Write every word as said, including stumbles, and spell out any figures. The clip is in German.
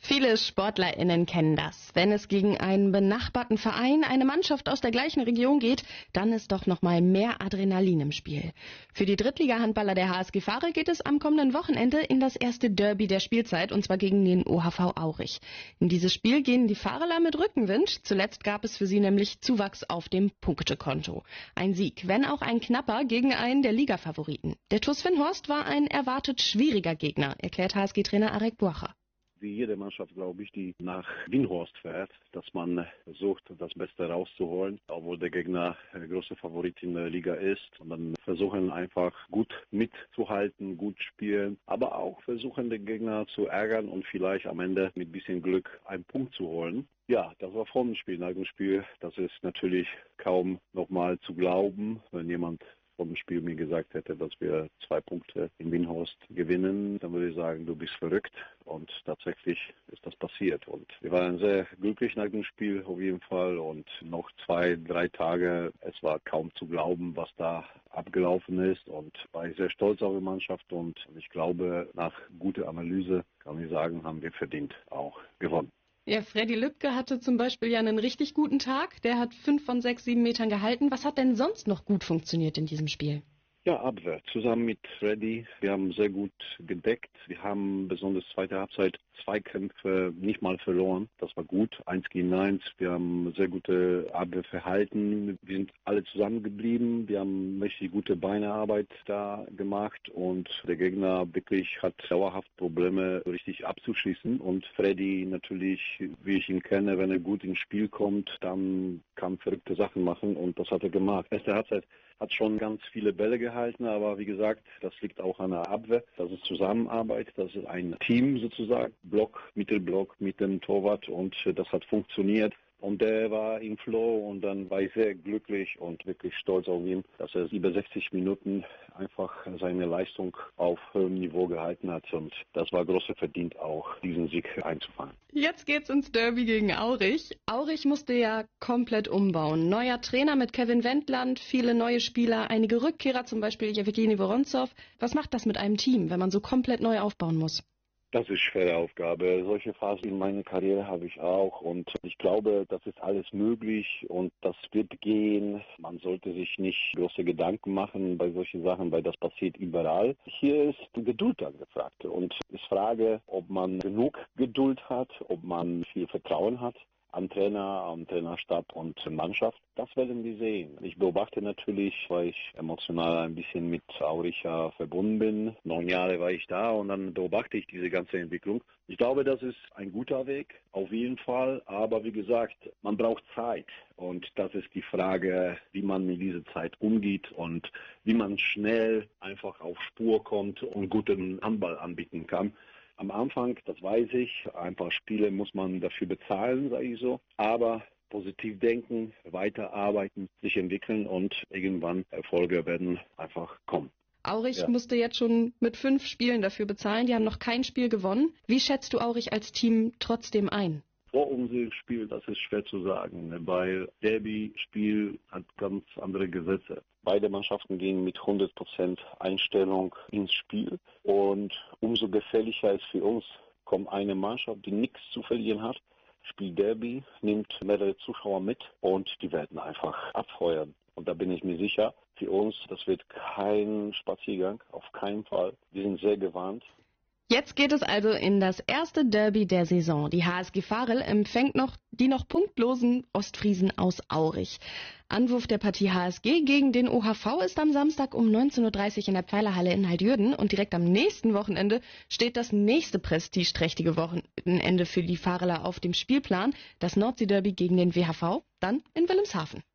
Viele SportlerInnen kennen das. Wenn es gegen einen benachbarten Verein, eine Mannschaft aus der gleichen Region geht, dann ist doch noch mal mehr Adrenalin im Spiel. Für die Drittliga-Handballer der H S G Fahre geht es am kommenden Wochenende in das erste Derby der Spielzeit, und zwar gegen den O H V Aurich. In dieses Spiel gehen die Fahrerler mit Rückenwind. Zuletzt gab es für sie nämlich Zuwachs auf dem Punktekonto. Ein Sieg, wenn auch ein knapper, gegen einen der Liga-Favoriten. Der T U S Finhorst war ein erwartet schwieriger Gegner, erklärt H S G-Trainer Arek Buacha. Wie jede Mannschaft, glaube ich, die nach Finhorst fährt, dass man versucht, das Beste rauszuholen, obwohl der Gegner der große Favorit in der Liga ist. Und dann versuchen einfach gut mitzuhalten, gut spielen, aber auch versuchen, den Gegner zu ärgern und vielleicht am Ende mit bisschen Glück einen Punkt zu holen. Ja, das war vor dem Spiel, nach dem Spiel. Das ist natürlich kaum nochmal zu glauben, wenn jemand vor dem Spiel mir gesagt hätte, dass wir zwei Punkte in Finhorst gewinnen, dann würde ich sagen, du bist verrückt. Und tatsächlich ist das passiert. Und wir waren sehr glücklich nach dem Spiel auf jeden Fall. Und noch zwei, drei Tage, es war kaum zu glauben, was da abgelaufen ist. Und war ich sehr stolz auf die Mannschaft. Und ich glaube, nach guter Analyse kann ich sagen, haben wir verdient auch gewonnen. Ja, Freddy Lübke hatte zum Beispiel ja einen richtig guten Tag. Der hat fünf von sechs, sieben Metern gehalten. Was hat denn sonst noch gut funktioniert in diesem Spiel? Ja, Abwehr. Zusammen mit Freddy. Wir haben sehr gut gedeckt. Wir haben besonders zweite Halbzeit Zweikämpfe nicht mal verloren. Das war gut. Eins gegen eins. Wir haben sehr gute Abwehrverhalten. Wir sind alle zusammengeblieben. Wir haben richtig gute Beinearbeit da gemacht. Und der Gegner wirklich hat dauerhaft Probleme, richtig abzuschließen. Und Freddy natürlich, wie ich ihn kenne, wenn er gut ins Spiel kommt, dann kann verrückte Sachen machen. Und das hat er gemacht. Erste Halbzeit hat schon ganz viele Bälle gehalten, aber wie gesagt, das liegt auch an der Abwehr. Das ist Zusammenarbeit, das ist ein Team sozusagen, Block, Mittelblock mit dem Torwart, und das hat funktioniert. Und der war im Flow, und dann war ich sehr glücklich und wirklich stolz auf ihn, dass er über sechzig Minuten einfach seine Leistung auf hohem Niveau gehalten hat. Und das war großer Verdienst auch, diesen Sieg einzufahren. Jetzt geht's ins Derby gegen Aurich. Aurich musste ja komplett umbauen. Neuer Trainer mit Kevin Wendland, viele neue Spieler, einige Rückkehrer, zum Beispiel Jewgeni Woronzow. Was macht das mit einem Team, wenn man so komplett neu aufbauen muss? Das ist eine schwere Aufgabe. Solche Phasen in meiner Karriere habe ich auch, und ich glaube, das ist alles möglich und das wird gehen. Man sollte sich nicht große Gedanken machen bei solchen Sachen, weil das passiert überall. Hier ist Geduld angefragt, und ich frage, ob man genug Geduld hat, ob man viel Vertrauen hat an Trainer, am Trainerstab und Mannschaft. Das werden wir sehen. Ich beobachte natürlich, weil ich emotional ein bisschen mit Aurich verbunden bin. Neun Jahre war ich da, und dann beobachte ich diese ganze Entwicklung. Ich glaube, das ist ein guter Weg, auf jeden Fall. Aber wie gesagt, man braucht Zeit. Und das ist die Frage, wie man mit dieser Zeit umgeht und wie man schnell einfach auf Spur kommt und guten Handball anbieten kann. Am Anfang, das weiß ich, ein paar Spiele muss man dafür bezahlen, sage ich so. Aber positiv denken, weiterarbeiten, sich entwickeln, und irgendwann Erfolge werden einfach kommen. Aurich ja. musste jetzt schon mit fünf Spielen dafür bezahlen. Die haben noch kein Spiel gewonnen. Wie schätzt du Aurich als Team trotzdem ein? Vor unserem Spiel, das ist schwer zu sagen, weil Derby-Spiel hat ganz andere Gesetze. Beide Mannschaften gehen mit hundert Prozent Einstellung ins Spiel, und umso gefährlicher ist für uns, kommt eine Mannschaft, die nichts zu verlieren hat, spielt Derby, nimmt mehrere Zuschauer mit, und die werden einfach abfeuern. Und da bin ich mir sicher, für uns, das wird kein Spaziergang, auf keinen Fall. Wir sind sehr gewarnt. Jetzt geht es also in das erste Derby der Saison. Die H S G Varel empfängt noch die noch punktlosen Ostfriesen aus Aurich. Anwurf der Partie H S G gegen den O H V ist am Samstag um neunzehn Uhr dreißig in der Pfeilerhalle in Heidjürden, und direkt am nächsten Wochenende steht das nächste prestigeträchtige Wochenende für die Vareler auf dem Spielplan, das Nordsee-Derby gegen den W H V, dann in Wilhelmshaven.